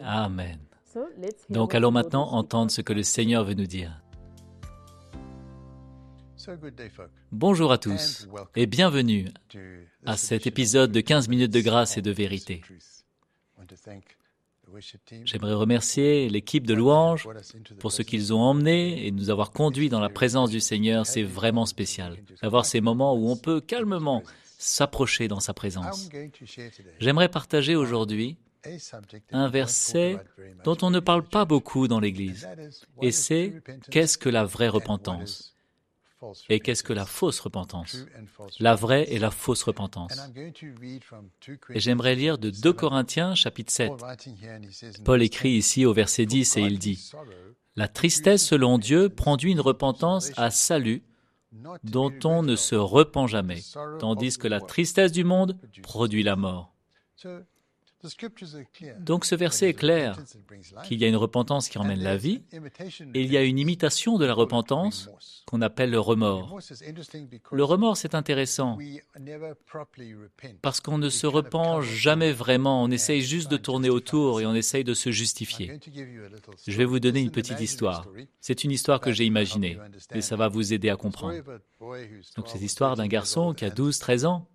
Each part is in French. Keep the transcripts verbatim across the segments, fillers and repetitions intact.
Amen. Donc allons maintenant entendre ce que le Seigneur veut nous dire. Bonjour à tous et bienvenue à cet épisode de quinze minutes de grâce et de vérité. J'aimerais remercier l'équipe de louanges pour ce qu'ils ont emmené et nous avoir conduits dans la présence du Seigneur. C'est vraiment spécial d'avoir ces moments où on peut calmement s'approcher dans sa présence. J'aimerais partager aujourd'hui un verset dont on ne parle pas beaucoup dans l'Église, et c'est « Qu'est-ce que la vraie repentance ?» et « Qu'est-ce que la fausse repentance ?» La vraie et la fausse repentance. Et j'aimerais lire de deux Corinthiens, chapitre sept. Paul écrit ici au verset dix et il dit « La tristesse selon Dieu produit une repentance à salut dont on ne se repent jamais, tandis que la tristesse du monde produit la mort. » Donc ce verset est clair, qu'il y a une repentance qui emmène la vie, et il y a une imitation de la repentance qu'on appelle le remords. Le remords, c'est intéressant, parce qu'on ne se repent jamais vraiment, on essaye juste de tourner autour et on essaye de se justifier. Je vais vous donner une petite histoire. C'est une histoire que j'ai imaginée, et ça va vous aider à comprendre. Donc c'est l'histoire d'un garçon qui a douze treize ans.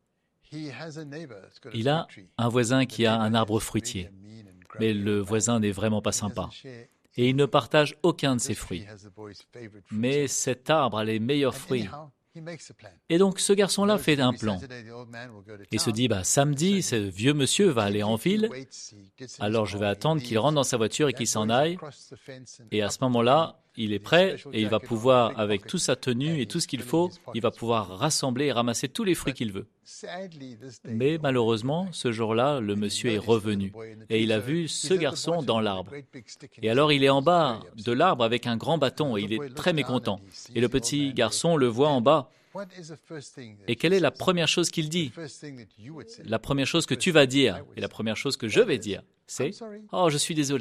Il a un voisin qui a un arbre fruitier, mais le voisin n'est vraiment pas sympa. Et il ne partage aucun de ses fruits. Mais cet arbre a les meilleurs fruits. Et donc ce garçon-là fait un plan. Il se dit, bah, samedi, ce vieux monsieur va aller en ville, alors je vais attendre qu'il rentre dans sa voiture et qu'il s'en aille. Et à ce moment-là, il est prêt et il va pouvoir, avec toute sa tenue et tout ce qu'il faut, il va pouvoir rassembler et ramasser tous les fruits qu'il veut. Mais malheureusement, ce jour-là, le monsieur est revenu et il a vu ce garçon dans l'arbre. Et alors il est en bas de l'arbre avec un grand bâton et il est très mécontent. Et le petit garçon le voit en bas. Et quelle est la première chose qu'il dit? La première chose que tu vas dire et la première chose que je vais dire, c'est « Oh, je suis désolé ».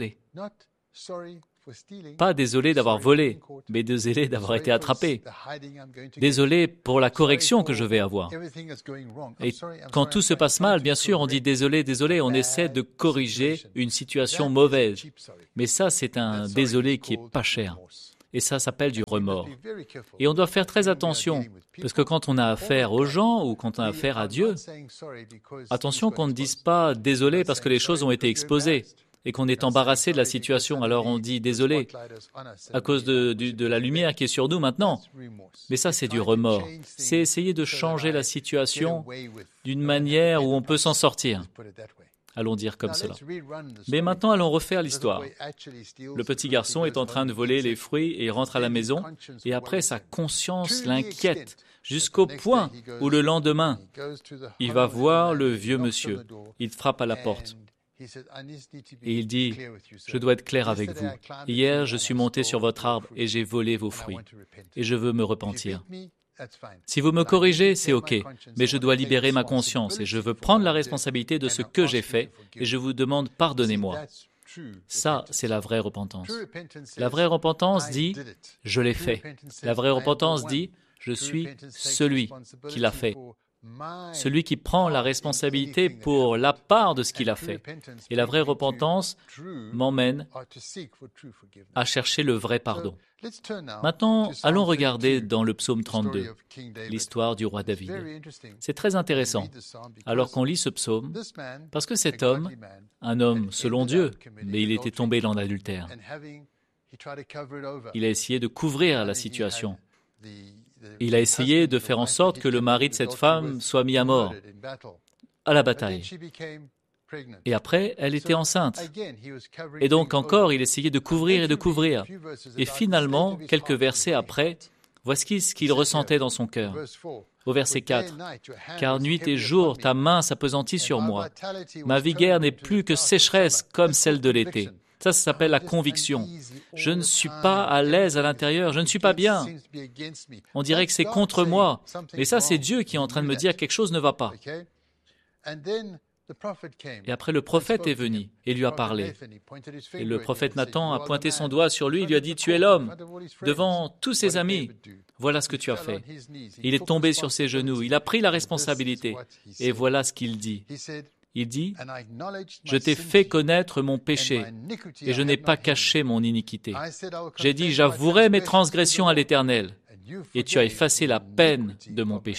Pas désolé d'avoir volé, mais désolé d'avoir été attrapé. Désolé pour la correction que je vais avoir. Et quand tout se passe mal, bien sûr, on dit désolé, désolé, on essaie de corriger une situation mauvaise. Mais ça, c'est un désolé qui est pas cher. Et ça s'appelle du remords. Et on doit faire très attention, parce que quand on a affaire aux gens ou quand on a affaire à Dieu, attention qu'on ne dise pas désolé parce que les choses ont été exposées et qu'on est embarrassé de la situation, alors on dit désolé à cause de, de, de la lumière qui est sur nous maintenant. Mais ça, c'est du remords. C'est essayer de changer la situation d'une manière où on peut s'en sortir. Allons dire comme cela. Mais maintenant, allons refaire l'histoire. Le petit garçon est en train de voler les fruits et il rentre à la maison, et après, sa conscience l'inquiète jusqu'au point où le lendemain, il va voir le vieux monsieur. Il frappe à la porte. Et il dit, « Je dois être clair avec vous. Hier, je suis monté sur votre arbre et j'ai volé vos fruits. Et je veux me repentir. Si vous me corrigez, c'est OK, mais je dois libérer ma conscience et je veux prendre la responsabilité de ce que j'ai fait et je vous demande pardonnez-moi. » Ça, c'est la vraie repentance. La vraie repentance dit « Je l'ai fait ». La vraie repentance dit « Je suis celui qui l'a fait ». Celui qui prend la responsabilité pour la part de ce qu'il a fait. Et la vraie repentance m'emmène à chercher le vrai pardon. Maintenant, allons regarder dans le psaume trente-deux, l'histoire du roi David. C'est très intéressant, alors qu'on lit ce psaume, parce que cet homme, un homme selon Dieu, mais il était tombé dans l'adultère. Il a essayé de couvrir la situation. Il a essayé de faire en sorte que le mari de cette femme soit mis à mort, à la bataille. Et après, elle était enceinte. Et donc encore, il essayait de couvrir et de couvrir. Et finalement, quelques versets après, voici ce qu'il ressentait dans son cœur. Au verset quatre, « Car nuit et jour, ta main s'appesantit sur moi. Ma vigueur n'est plus que sécheresse comme celle de l'été. » Ça, ça s'appelle la conviction. Je ne suis pas à l'aise à l'intérieur, je ne suis pas bien. On dirait que c'est contre moi. Mais ça, c'est Dieu qui est en train de me dire quelque chose ne va pas. Et après, le prophète est venu et lui a parlé. Et le prophète Nathan a pointé son doigt sur lui, il lui a dit « Tu es l'homme, devant tous ses amis, voilà ce que tu as fait. » Il est tombé sur ses genoux, il a pris la responsabilité. Et voilà ce qu'il dit. Il dit, « Je t'ai fait connaître mon péché, et je n'ai pas caché mon iniquité. J'ai dit, j'avouerai mes transgressions à l'Éternel, et tu as effacé la peine de mon péché. »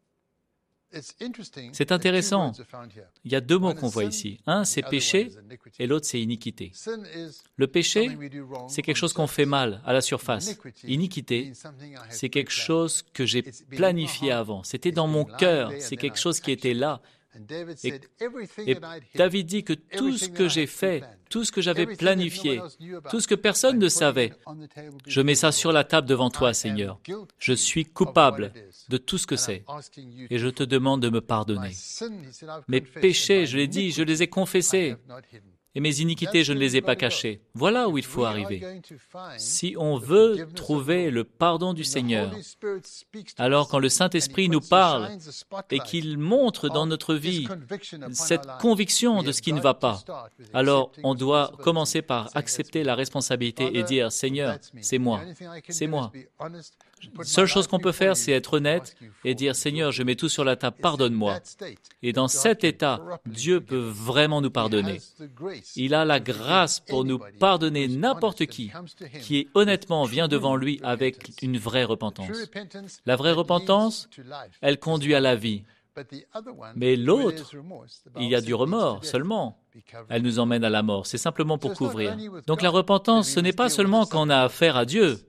C'est intéressant. Il y a deux mots qu'on voit ici. Un, c'est péché, et l'autre, c'est iniquité. Le péché, c'est quelque chose qu'on fait mal à la surface. Iniquité, c'est quelque chose que j'ai planifié avant. C'était dans mon cœur, c'est quelque chose qui était là. Et, et David dit que tout ce que j'ai fait, tout ce que j'avais planifié, tout ce que personne ne savait, je mets ça sur la table devant toi, Seigneur. Je suis coupable de tout ce que c'est et je te demande de me pardonner. Mes péchés, je l'ai dit, je les ai confessés. Et mes iniquités, je ne les ai pas cachées. Voilà où il faut arriver. Si on veut trouver le pardon du Seigneur, alors quand le Saint-Esprit nous parle et qu'il montre dans notre vie cette conviction de ce qui ne va pas, alors on doit commencer par accepter la responsabilité et dire « Seigneur, c'est moi, c'est moi ». La seule chose qu'on peut faire, c'est être honnête et dire « Seigneur, je mets tout sur la table, pardonne-moi ». Et dans cet état, Dieu peut vraiment nous pardonner. Il a la grâce pour nous pardonner n'importe qui, qui honnêtement vient devant lui avec une vraie repentance. La vraie repentance, elle conduit à la vie. Mais l'autre, il y a du remords seulement. Elle nous emmène à la mort. C'est simplement pour couvrir. Donc la repentance, ce n'est pas seulement quand on a affaire à Dieu.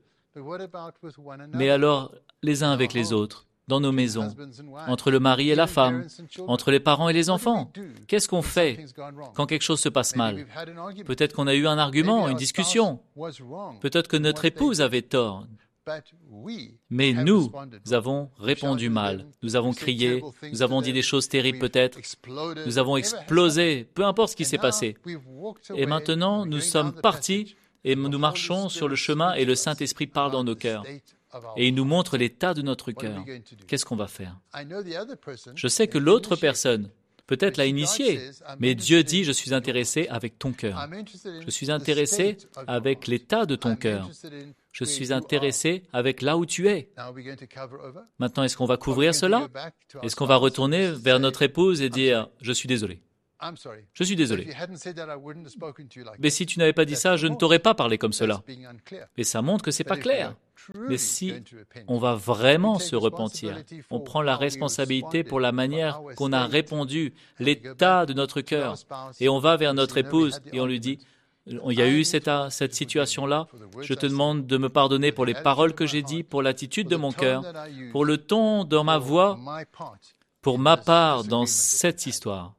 Mais alors, les uns avec les autres, dans nos maisons, entre le mari et la femme, entre les parents et les enfants. Qu'est-ce qu'on fait quand quelque chose se passe mal? Peut-être qu'on a eu un argument, une discussion. Peut-être que notre épouse avait tort. Mais nous, nous avons répondu mal. Nous avons crié, nous avons dit des choses terribles peut-être. Nous avons explosé, peu importe ce qui s'est passé. Et maintenant, nous sommes partis et nous marchons sur le chemin et le Saint-Esprit parle dans nos cœurs. Et il nous montre l'état de notre cœur. Qu'est-ce qu'on va faire? Je sais que l'autre personne, peut-être l'a initié, mais Dieu dit, je suis intéressé avec ton cœur. Je suis intéressé avec l'état de ton cœur. Je suis intéressé avec là où tu es. Maintenant, est-ce qu'on va couvrir cela? Est-ce qu'on va retourner vers notre épouse et dire, je suis désolé? Je suis désolé. Mais si tu n'avais pas dit ça, je ne t'aurais pas parlé comme cela. Et ça montre que ce n'est pas clair. Mais si on va vraiment se repentir, on prend la responsabilité pour la manière qu'on a répondu, l'état de notre cœur, et on va vers notre épouse et on lui dit, il y a eu cette, cette situation-là, je te demande de me pardonner pour les paroles que j'ai dites, pour l'attitude de mon cœur, pour le ton dans ma voix, pour ma part dans cette histoire.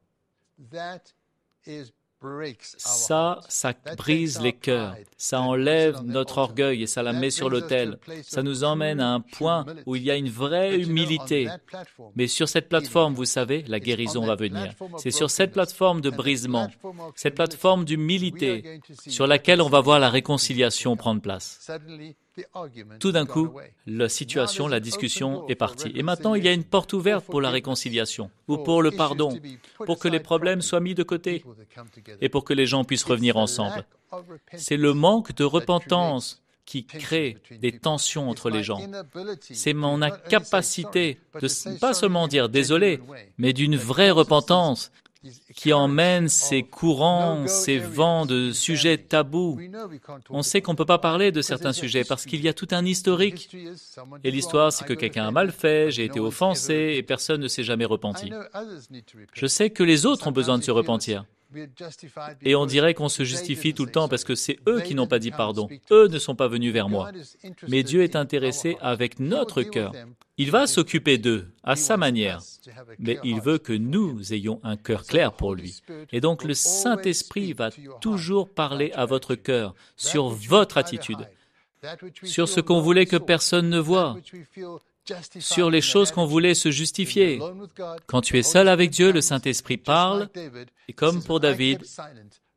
Ça, ça brise les cœurs, ça enlève notre orgueil et ça la met sur l'autel. Ça nous emmène à un point où il y a une vraie humilité. Mais sur cette plateforme, vous savez, la guérison va venir. C'est sur cette plateforme de brisement, cette plateforme d'humilité, sur laquelle on va voir la réconciliation prendre place. Tout d'un coup, la situation, la discussion est partie. Et maintenant, il y a une porte ouverte pour la réconciliation ou pour le pardon, pour que les problèmes soient mis de côté et pour que les gens puissent revenir ensemble. C'est le manque de repentance qui crée des tensions entre les gens. C'est mon incapacité de pas seulement dire désolé, mais d'une vraie repentance qui emmène ces courants, ces vents de sujets tabous. On sait qu'on ne peut pas parler de certains sujets parce qu'il y a tout un historique. Et l'histoire, c'est que quelqu'un a mal fait, j'ai été offensé et personne ne s'est jamais repenti. Je sais que les autres ont besoin de se repentir. Et on dirait qu'on se justifie tout le temps parce que c'est eux qui n'ont pas dit pardon. Eux ne sont pas venus vers moi. Mais Dieu est intéressé avec notre cœur. Il va s'occuper d'eux à sa manière. Mais il veut que nous ayons un cœur clair pour lui. Et donc le Saint-Esprit va toujours parler à votre cœur sur votre attitude, sur ce qu'on voulait que personne ne voie, sur les choses qu'on voulait se justifier. Quand tu es seul avec Dieu, le Saint-Esprit parle, et comme pour David,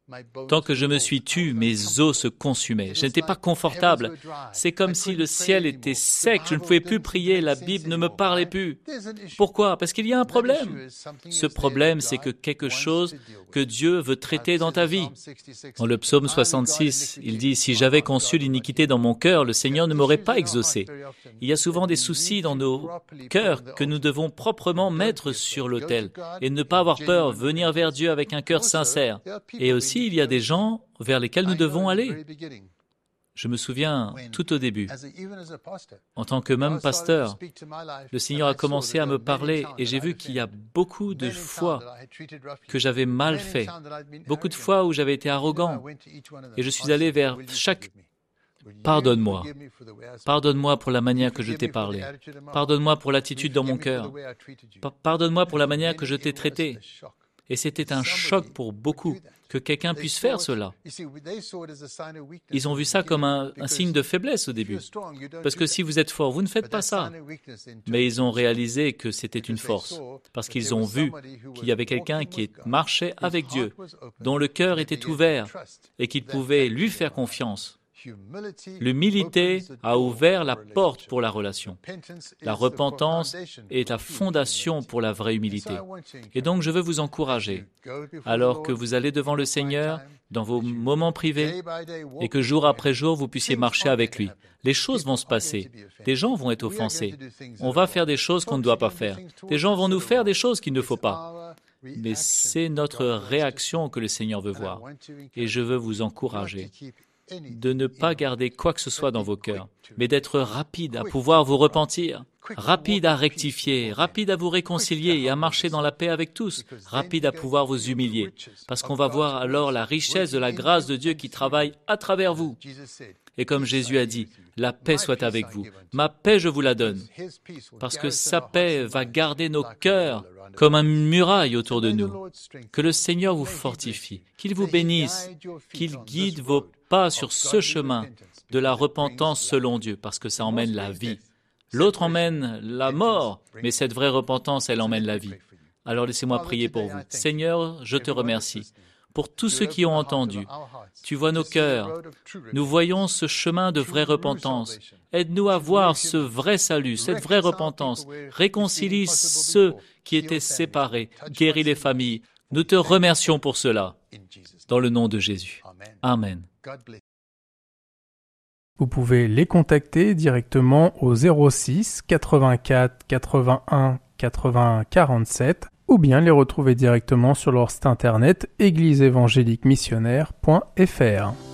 Tant que je me suis tu, mes os se consumaient. Je n'étais pas confortable. C'est comme si le ciel était sec. Je ne pouvais plus prier. La Bible ne me parlait plus. Pourquoi? Parce qu'il y a un problème. Ce problème, c'est que quelque chose que Dieu veut traiter dans ta vie. Dans le psaume soixante-six, il dit « Si j'avais conçu l'iniquité dans mon cœur, le Seigneur ne m'aurait pas exaucé. » Il y a souvent des soucis dans nos cœurs que nous devons proprement mettre sur l'autel et ne pas avoir peur, venir vers Dieu avec un cœur sincère. Et aussi, il y a des gens vers lesquels nous devons aller. Je me souviens, tout au début, en tant que même pasteur, le Seigneur a commencé à me parler et j'ai vu qu'il y a beaucoup de fois que j'avais mal fait, beaucoup de fois où j'avais été arrogant et je suis allé vers chaque... Pardonne-moi. Pardonne-moi pour la manière que je t'ai parlé. Pardonne-moi pour l'attitude dans mon cœur. Pardonne-moi pour la manière que je t'ai traité. Et c'était un choc pour beaucoup que quelqu'un puisse faire cela. Ils ont vu ça comme un, un signe de faiblesse au début. Parce que si vous êtes fort, vous ne faites pas ça. Mais ils ont réalisé que c'était une force. Parce qu'ils ont vu qu'il y avait quelqu'un qui marchait avec Dieu, dont le cœur était ouvert et qu'il pouvait lui faire confiance. L'humilité a ouvert la porte pour la relation. La repentance est la fondation pour la vraie humilité. Et donc, je veux vous encourager, alors que vous allez devant le Seigneur, dans vos moments privés, et que jour après jour, vous puissiez marcher avec lui. Les choses vont se passer. Des gens vont être offensés. On va faire des choses qu'on ne doit pas faire. Des gens vont nous faire des choses qu'il ne faut pas. Mais c'est notre réaction que le Seigneur veut voir. Et je veux vous encourager de ne pas garder quoi que ce soit dans vos cœurs, mais d'être rapide à pouvoir vous repentir, rapide à rectifier, rapide à vous réconcilier et à marcher dans la paix avec tous, rapide à pouvoir vous humilier, parce qu'on va voir alors la richesse de la grâce de Dieu qui travaille à travers vous. Et comme Jésus a dit, la paix soit avec vous, ma paix je vous la donne, parce que sa paix va garder nos cœurs comme une muraille autour de nous. Que le Seigneur vous fortifie, qu'il vous bénisse, qu'il guide vos pas sur ce chemin de la repentance selon Dieu, parce que ça emmène la vie. L'autre emmène la mort, mais cette vraie repentance, elle emmène la vie. Alors laissez-moi prier pour vous. Seigneur, je te remercie pour tous ceux qui ont entendu. Tu vois nos cœurs. Nous voyons ce chemin de vraie repentance. Aide-nous à voir ce vrai salut, cette vraie repentance. Réconcilie ceux qui étaient séparés. Guéris les familles. Nous te remercions pour cela. Dans le nom de Jésus. Amen. Vous pouvez les contacter directement au zéro six quatre-vingt-quatre quatre-vingt-un quatre-vingts quarante-sept ou bien les retrouver directement sur leur site internet église évangélique missionnaire point f r.